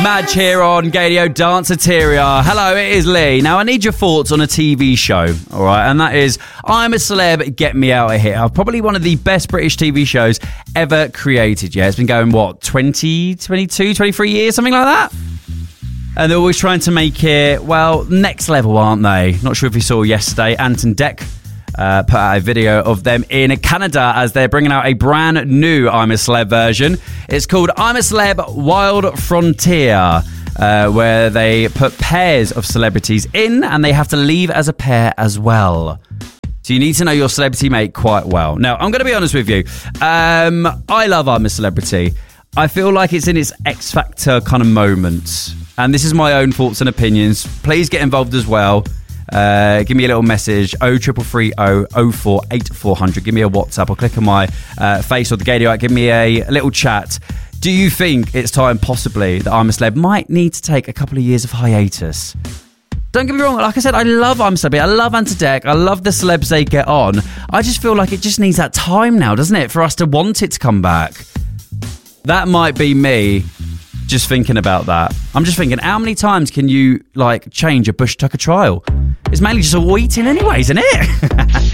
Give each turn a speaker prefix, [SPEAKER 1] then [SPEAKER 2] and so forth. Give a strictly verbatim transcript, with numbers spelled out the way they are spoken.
[SPEAKER 1] Madge here on Gadio Danceteria. Hello, it is Lee. Now, I need your thoughts on a T V show, all right? And that is I'm a Celeb, Get Me Out of Here. Probably one of the best British T V shows ever created, yeah? It's been going, what, twenty, twenty-two, twenty-three years, something like that? And they're always trying to make it, well, next level, aren't they? Not sure if you saw yesterday, Ant and Dec Uh, put out a video of them in Canada as they're bringing out a brand new I'm a Celeb version. It's called I'm a Celeb Wild Frontier, uh, where they put pairs of celebrities in and they have to leave as a pair as well. So you need to know your celebrity mate quite well. Now, I'm going to be honest with you. Um, I love I'm a Celebrity. I feel like it's in its X Factor kind of moments. And this is my own thoughts and opinions. Please get involved as well. Uh, give me a little message, oh triple three oh oh four eight four hundred. Give me a WhatsApp or click on my uh, face or the Gadio app. Give me a, a little chat. Do you think it's time possibly that I'm a Celeb might need to take a couple of years of hiatus? Don't get me wrong, like I said, I love I'm a Celeb. I love Ant and Dec. I love the celebs they get on. I just feel like it just needs that time now, doesn't it, for us to want it to come back? That might be me just thinking about that. I'm just thinking, how many times can you, like, change a Bush Tucker trial? It's mainly just all eating anyway, isn't it?